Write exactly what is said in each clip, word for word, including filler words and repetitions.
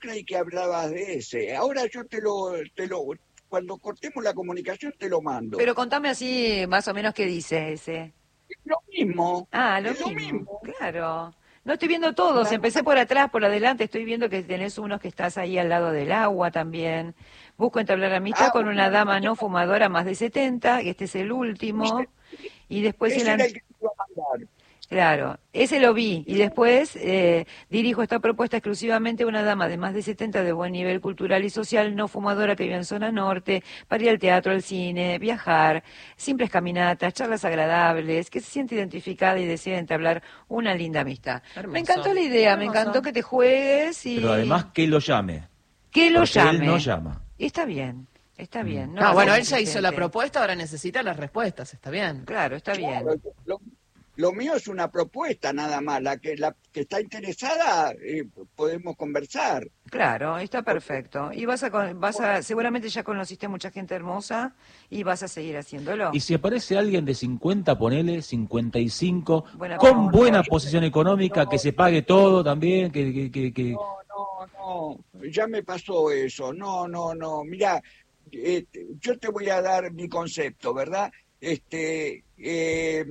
creí que hablabas de ese. Ahora yo te lo, te lo, cuando cortemos la comunicación te lo mando. Pero contame así más o menos qué dice ese. Es lo mismo. Ah, lo es mismo, lo mismo. claro. No estoy viendo todos, Nada empecé más. por atrás, por adelante, estoy viendo que tenés unos que estás ahí al lado del agua también. Busco entablar amistad Ah, con una bueno, dama no fumadora más de setenta, y este es el último. Y después el... ese era an- el que te iba a mandar. Claro, ese lo vi. Y después eh, dirijo esta propuesta exclusivamente a una dama de más de setenta de buen nivel cultural y social, no fumadora, que vive en zona norte, para ir al teatro, al cine, viajar, simples caminatas, charlas agradables, que se siente identificada y decide entablar una linda amistad. Hermoso. Me encantó la idea, me Hermoso. encantó que te juegues y... Pero además que lo llame. que lo porque llame. él no llama. Está bien, está bien. No, va a bueno, ser él ya hizo la insistente. propuesta, ahora necesita las respuestas, está bien. Claro, está bien. Claro, lo, lo mío es una propuesta nada más. La que, la que está interesada, eh, podemos conversar. Claro, está perfecto. Y vas a, con- vas a, seguramente ya conociste mucha gente hermosa y vas a seguir haciéndolo. Y si aparece alguien de cincuenta, ponele cincuenta y cinco, Buena con pregunta. buena posición económica, que se pague todo también, que... que, que, que- No, no, no, ya me pasó eso. No, no, no. Mira, eh, yo te voy a dar mi concepto, ¿verdad? Este, eh,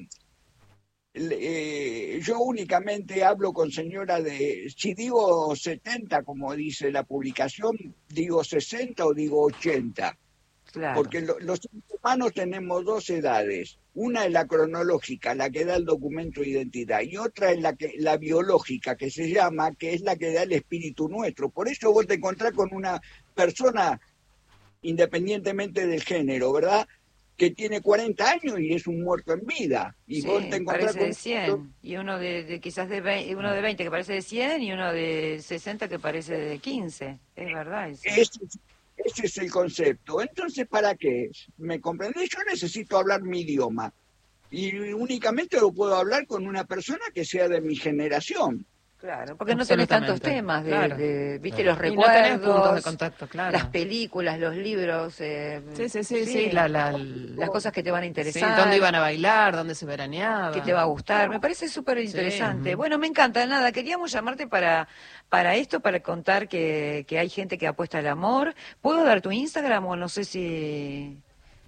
eh, yo únicamente hablo con señoras de, si digo setenta, como dice la publicación, digo sesenta o digo ochenta. Claro. Porque lo, los seres humanos tenemos dos edades. Una es la cronológica, la que da el documento de identidad, y otra es la que la biológica, que se llama, que es la que da el espíritu nuestro. Por eso vos te encontrás con una persona, independientemente del género, ¿verdad?, que tiene cuarenta años y es un muerto en vida. Y Sí, vos te encontrás parece con de cien. Y uno de, de quizás de veinte, uno de veinte que parece de cien y uno de sesenta que parece de quince. Es verdad eso. Ese, ese es el concepto. Entonces, ¿para qué? ¿Me comprendés? Yo necesito hablar mi idioma. Y únicamente lo puedo hablar con una persona que sea de mi generación. Claro, porque no tenés tantos Absolutamente, temas, de, claro. de- viste, Claro. los Y no tenés puntos recuerdos, de contacto, claro. las películas, los libros, eh, Sí, sí, sí, sí, la, la, las cosas que te van a sí, interesar. dónde iban a bailar, dónde se veraneaba. Que te va a gustar, me parece súper interesante. Sí. Bueno, me encanta, nada, queríamos llamarte para para esto, para contar que, que hay gente que apuesta al amor. ¿Puedo dar tu Instagram o no sé si...?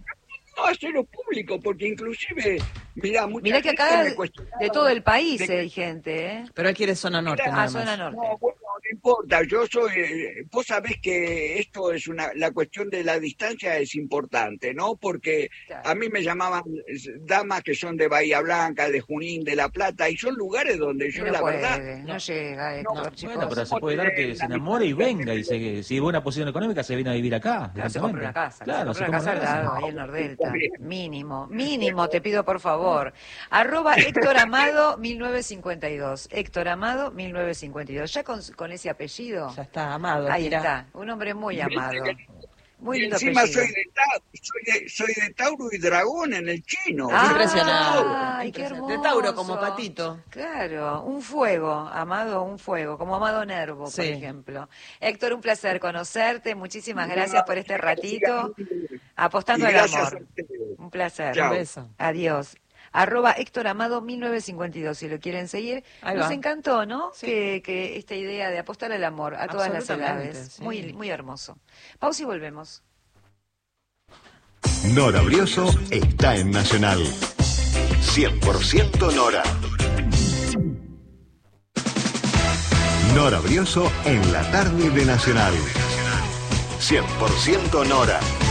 No, hacerlo público, porque inclusive, mirá, mucha Mirá que gente acá me cuestionaba de todo el país de- hay gente, ¿eh? Pero él quiere zona norte, Mirá, nada Ah, más. zona norte. No, bueno, no importa, yo soy, eh, vos sabés que esto es una, la cuestión de la distancia es importante, ¿no? Porque Claro. a mí me llamaban eh, damas que son de Bahía Blanca, de Junín, de La Plata, y son lugares donde Y yo, no la puede, verdad, no, llega, Héctor, no, chicos. Bueno, pero se puede dar que se enamore y venga, y se, si buena posición económica se viene a vivir acá. Claro, se compra una directamente. casa, Claro, se compra una casa al lado, ahí en Nordelta. Está bien. Mínimo, mínimo, te pido por favor. Arroba Héctor Amado mil novecientos cincuenta y dos. Héctor Amado mil novecientos cincuenta y dos. Ya con, con ese apellido. Ya está, amado. Ahí tira. está, un hombre muy amado. Muy y lindo encima apellido. soy de, Ta- soy, de, soy de Tauro y Dragón en el chino. Ah, Impresionante. Ay, qué Impresionante. hermoso. De Tauro como Patito. Claro, un fuego, Amado, un fuego, como Amado Nervo, por Sí. ejemplo. Héctor, un placer conocerte, muchísimas gracias por este ratito, Y apostando al gracias amor. a ustedes. Un placer. Chao. Un beso. Adiós. Arroba Héctor Amado mil novecientos cincuenta y dos, si lo quieren seguir. Ahí Nos va. encantó, ¿no? Sí. Que, que esta idea de apostar al amor a todas las Absolutamente, edades. sí. Muy, muy hermoso. Pausa y volvemos. Nora Brioso está en Nacional. cien por ciento Nora. Nora Brioso en la tarde de Nacional. cien por ciento Nora.